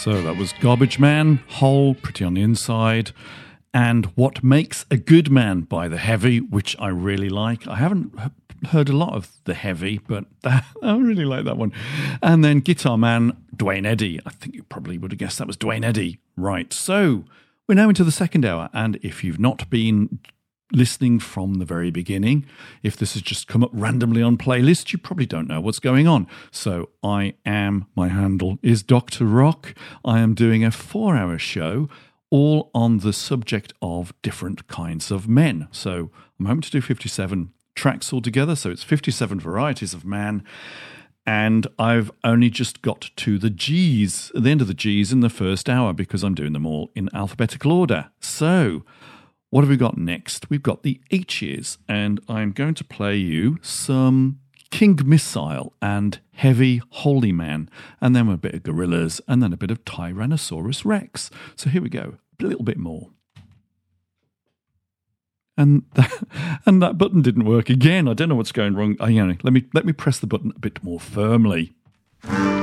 So that was Garbage Man, Hole, Pretty on the Inside, and What Makes a Good Man by The Heavy, which I really like. I haven't heard a lot of The Heavy, but I really like that one. And then Guitar Man, Dwayne Eddy. I think you probably would have guessed that was Dwayne Eddy. Right, so we're now into the second hour, and if you've not been listening from the very beginning, if this has just come up randomly on playlist, you probably don't know what's going on. So my handle is Dr. Rock. I am doing a 4-hour show all on the subject of different kinds of men. So I'm hoping to do 57 tracks altogether. So it's 57 varieties of man. And I've only just got to the G's, the end of the G's in the first hour, because I'm doing them all in alphabetical order. So what have we got next? We've got the H's, and I'm going to play you some King Missile and Heavy Holy Man, and then a bit of Gorillaz, and then a bit of Tyrannosaurus Rex. So here we go, a little bit more. And that button didn't work again. I don't know what's going wrong. Let me press the button a bit more firmly.